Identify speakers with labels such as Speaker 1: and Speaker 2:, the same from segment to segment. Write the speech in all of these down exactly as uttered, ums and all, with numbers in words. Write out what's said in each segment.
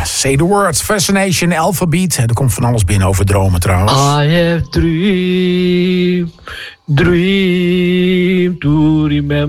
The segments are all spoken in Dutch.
Speaker 1: Say the word. Fascination, Alphabet. Er komt van alles binnen over dromen trouwens.
Speaker 2: I have dream, dream to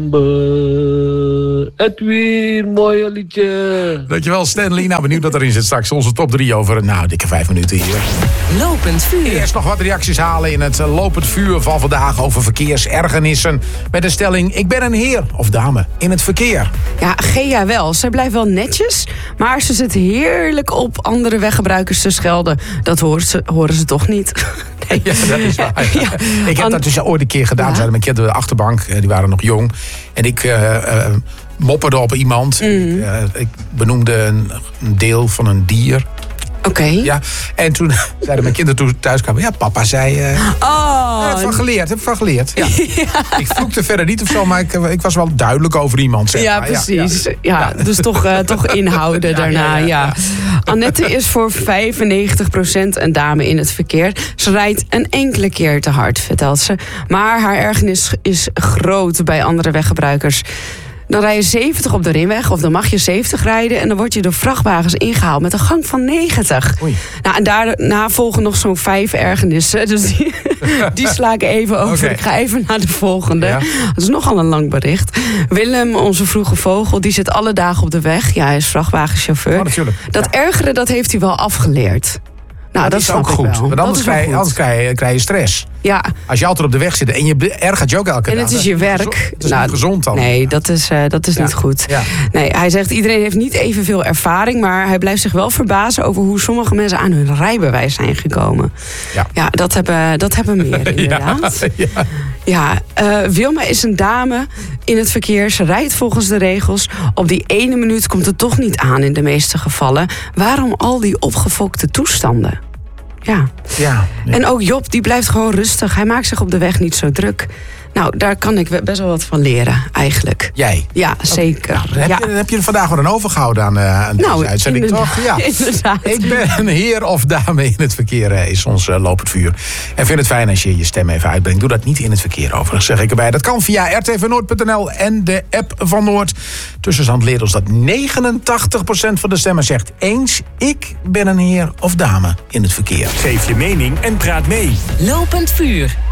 Speaker 2: remember. Edwin, mooi liedje.
Speaker 1: Dankjewel Stanley. Nou, benieuwd wat erin zit straks. Onze top drie over, nou, dikke vijf minuten hier.
Speaker 3: Lopend vuur.
Speaker 1: Eerst nog wat reacties halen in het lopend vuur van vandaag over verkeersergernissen. Met de stelling, ik ben een heer of dame in het verkeer.
Speaker 4: Ja, Gea wel. Zij blijft wel netjes, maar ze zit heerlijk op andere weggebruikers te schelden. Dat horen ze, horen ze toch niet. Nee.
Speaker 1: Ja, dat is waar.
Speaker 4: Ja.
Speaker 1: Ik heb
Speaker 4: An-
Speaker 1: dat dus ooit een keer gedaan.
Speaker 4: Ja.
Speaker 1: Zaten mijn kinderen op de achterbank, eh, die waren nog jong. En ik uh, uh, mopperde op iemand.
Speaker 4: Mm.
Speaker 1: Ik, uh, ik benoemde een, een deel van een dier.
Speaker 4: Oké. Okay.
Speaker 1: Ja, en toen zeiden mijn kinderen toen ze thuis kwamen... ja, papa zei... Uh,
Speaker 4: Oh.
Speaker 1: heb van geleerd, heb van geleerd. Ja. Ja. Ik vloekte verder niet of zo, maar ik, ik was wel duidelijk over iemand. Zeg
Speaker 4: Ja,
Speaker 1: maar.
Speaker 4: precies. Ja,
Speaker 1: Ja.
Speaker 4: ja, dus toch, uh, toch inhouden
Speaker 1: Ja,
Speaker 4: daarna.
Speaker 1: ja,
Speaker 4: Ja,
Speaker 1: ja, ja.
Speaker 4: Annette is voor vijfennegentig procent een dame in het verkeer. Ze rijdt een enkele keer te hard, vertelt ze. Maar haar ergernis is groot bij andere weggebruikers. Dan rij je zeventig op de ringweg, of dan mag je zeventig rijden... en dan word je door vrachtwagens ingehaald met een gang van negentig.
Speaker 1: Oei.
Speaker 4: Nou, en daarna volgen nog zo'n vijf ergernissen. Dus die, die sla ik even over.
Speaker 1: Okay.
Speaker 4: Ik ga even naar de volgende.
Speaker 1: Ja.
Speaker 4: Dat is nogal een lang bericht. Willem, onze vroege vogel, die zit alle dagen op de weg. Ja, hij is vrachtwagenchauffeur.
Speaker 1: Oh, natuurlijk.
Speaker 4: Dat
Speaker 1: Ja.
Speaker 4: ergeren, dat heeft hij wel afgeleerd. Nou,
Speaker 1: dat,
Speaker 4: dat
Speaker 1: is ook
Speaker 4: snap ik
Speaker 1: goed,
Speaker 4: wel.
Speaker 1: want
Speaker 4: Dat
Speaker 1: anders,
Speaker 4: is wel
Speaker 1: krijg, je-
Speaker 4: goed.
Speaker 1: anders krijg, je, krijg je stress.
Speaker 4: Ja,
Speaker 1: Als je altijd op de weg zit en je be- ergert je ook elke
Speaker 4: en
Speaker 1: dag.
Speaker 4: het is je
Speaker 1: Dat
Speaker 4: werk.
Speaker 1: gezo- Het is
Speaker 4: Nou,
Speaker 1: niet gezond dan.
Speaker 4: Nee, dat is, uh, dat is
Speaker 1: Ja.
Speaker 4: niet goed.
Speaker 1: Ja.
Speaker 4: Nee, hij zegt, iedereen heeft niet evenveel ervaring... maar hij blijft zich wel verbazen over hoe sommige mensen aan hun rijbewijs zijn gekomen.
Speaker 1: Ja.
Speaker 4: Ja, dat hebben, dat hebben meer inderdaad.
Speaker 1: Ja, ja.
Speaker 4: Ja, uh, Wilma is een dame in het verkeer. Ze rijdt volgens de regels. Op die ene minuut komt het toch niet aan in de meeste gevallen. Waarom al die opgefokte toestanden? Ja.
Speaker 1: Ja.
Speaker 4: En ook Job, die blijft gewoon rustig. Hij maakt zich op de weg niet zo druk. Nou, daar kan ik best wel wat van leren, eigenlijk.
Speaker 1: Jij?
Speaker 4: Ja, zeker.
Speaker 1: Nou, dan heb,
Speaker 4: ja.
Speaker 1: je, dan heb je er vandaag wel een overgehouden aan, uh, aan
Speaker 4: Nou,
Speaker 1: deze uitzending,
Speaker 4: inderdaad.
Speaker 1: toch? Ja.
Speaker 4: Inderdaad.
Speaker 1: Ik ben een heer of dame in het verkeer, uh, is ons uh, lopend vuur. En vind het fijn als je je stem even uitbrengt. Doe dat niet in het verkeer, overigens, zeg ik erbij. Dat kan via r t v noord punt n l en de app van Noord. Tussenstand leert ons dat negenentachtig procent van de stemmen zegt eens... ik ben een heer of dame in het verkeer.
Speaker 5: Geef je mening en praat mee.
Speaker 3: Lopend vuur.